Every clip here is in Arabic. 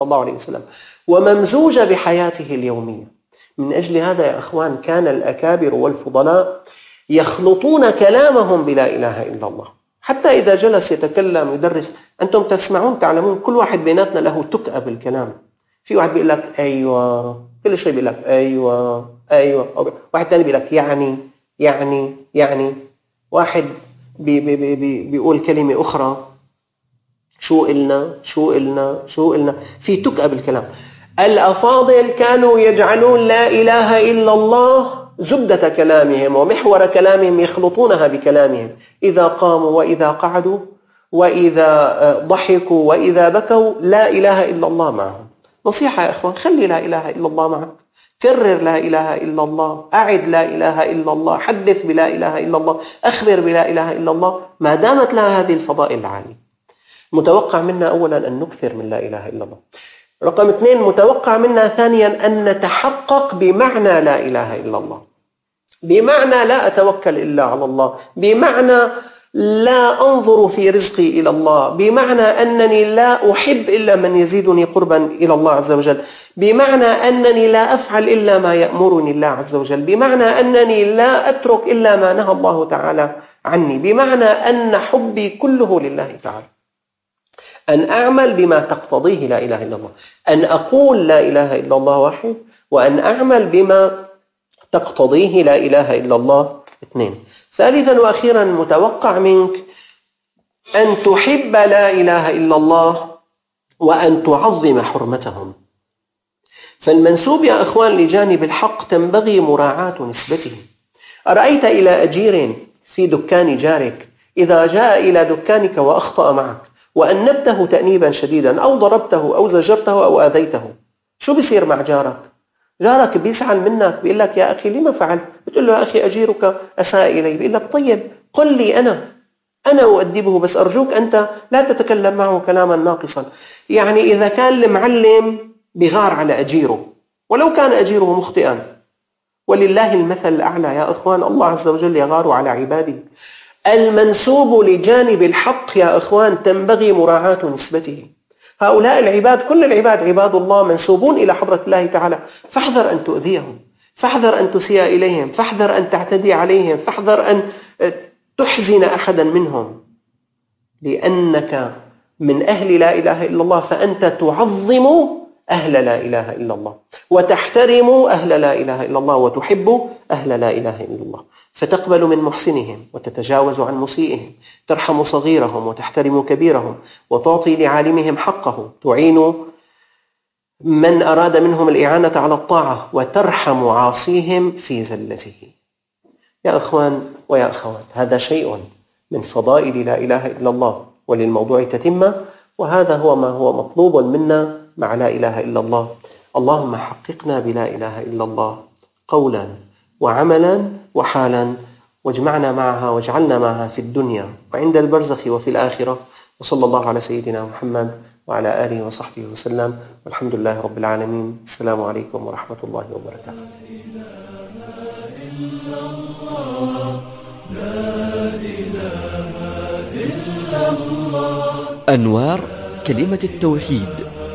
الله عليه وسلم وممزوجة بحياته اليومية. من أجل هذا يا أخوان كان الأكابر والفضلاء يخلطون كلامهم بلا إله إلا الله. حتى إذا جلس يتكلم يدرس، أنتم تسمعون تعلمون كل واحد بيناتنا له تكأة بالكلام. في واحد بيقول لك أيوة، كل شيء بيقول لك أيوة أيوة، واحد تاني بيقول لك يعني واحد بيقول كلمة أخرى شو قلنا في تكأة بالكلام. الأفاضل كانوا يجعلون لا إله إلا الله زبدة كلامهم ومحور كلامهم، يخلطونها بكلامهم إذا قاموا وإذا قعدوا وإذا ضحكوا وإذا بكوا، لا إله إلا الله معهم. نصيحة يا أخوان، خلي لا إله إلا الله معك، كرر لا إله إلا الله، أعد لا إله إلا الله، حدث بلا إله إلا الله، أخبر بلا إله إلا الله، ما دامت لها هذه الفضائل العالية. متوقع منا أولا أن نكثر من لا إله إلا الله. رقم 2، متوقع منا ثانيا أن نتحقق بمعنى لا إله إلا الله، بمعنى لا أتوكل إلا على الله، بمعنى لا أنظر في رزقي إلى الله، بمعنى أنني لا أحب إلا من يزيدني قربا إلى الله عز وجل، بمعنى أنني لا أفعل إلا ما يأمرني الله عز وجل، بمعنى أنني لا أترك إلا ما نهى الله تعالى عني، بمعنى أن حبي كله لله تعالى. أن أعمل بما تقتضيه لا إله إلا الله، أن أقول لا إله إلا الله واحد، وأن أعمل بما تقتضيه لا إله إلا الله 2. ثالثا وأخيرا، متوقع منك أن تحب لا إله إلا الله وأن تعظم حرمتهم. فالمنسوب يا أخوان لجانب الحق تنبغي مراعاة نسبته. أرأيت إلى أجير في دكان جارك إذا جاء إلى دكانك وأخطأ معك وأنبته تأنيبا شديدا أو ضربته أو زجرته أو آذيته، شو بيصير مع جارك؟ جارك بيزعل منك، بيقول لك يا أخي لما فعلت؟ بتقول له يا أخي أجيرك أساء إلي، بيقول لك طيب قل لي أنا أؤدبه، بس أرجوك أنت لا تتكلم معه كلاما ناقصا. يعني إذا كان المعلم بغار على أجيره ولو كان أجيره مخطئا، ولله المثل الأعلى يا أخوان، الله عز وجل يغار على عباده. المنسوب لجانب الحق يا أخوان تنبغي مراعاة نسبته. هؤلاء العباد كل العباد عباد الله منسوبون إلى حضرة الله تعالى، فاحذر أن تؤذيهم، فاحذر أن تسيء إليهم، فاحذر أن تعتدي عليهم، فاحذر أن تحزن أحدا منهم، لأنك من أهل لا إله إلا الله، فأنت تعظم أهل لا إله إلا الله وتحترم أهل لا إله إلا الله وتحب أهل لا إله إلا الله، فتقبل من محسنهم وتتجاوز عن مسيئهم، ترحم صغيرهم وتحترم كبيرهم، وتعطي لعالمهم حقه، تعين من أراد منهم الإعانة على الطاعة، وترحم عاصيهم في زلته. يا أخوان ويا أخوات، هذا شيء من فضائل لا إله إلا الله، وللموضوع تتمة، وهذا هو ما هو مطلوب منا مع لا إله إلا الله. اللهم حققنا بلا إله إلا الله قولا وعملا وحالا، واجمعنا معها واجعلنا معها في الدنيا وعند البرزخ وفي الآخرة. وصلى الله على سيدنا محمد وعلى آله وصحبه وسلم، والحمد لله رب العالمين. السلام عليكم ورحمة الله وبركاته. أنوار كلمة التوحيد.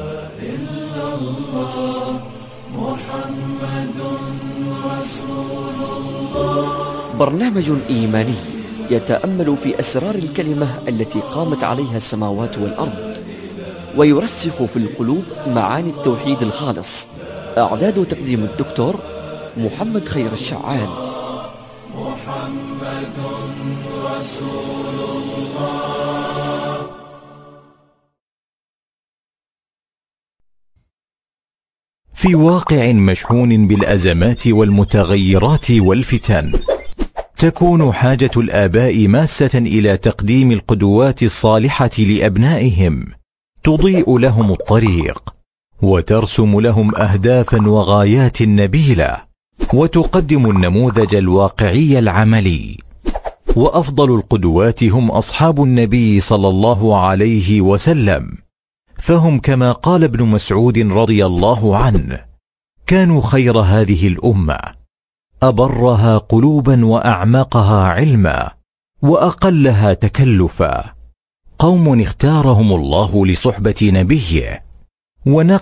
برنامج إيماني يتأمل في أسرار الكلمة التي قامت عليها السماوات والأرض، ويرسخ في القلوب معاني التوحيد الخالص. إعداد وتقديم الدكتور محمد خير الشعان. محمد رسول الله. في واقع مشحون بالأزمات والمتغيرات والفتن، تكون حاجة الآباء ماسة إلى تقديم القدوات الصالحة لأبنائهم، تضيء لهم الطريق وترسم لهم أهدافا وغايات نبيلة، وتقدم النموذج الواقعي العملي. وأفضل القدوات هم أصحاب النبي صلى الله عليه وسلم، فهم كما قال ابن مسعود رضي الله عنه: كانوا خير هذه الأمة، أبرها قلوبا وأعمقها علما وأقلها تكلفا، قوم اختارهم الله لصحبة نبيه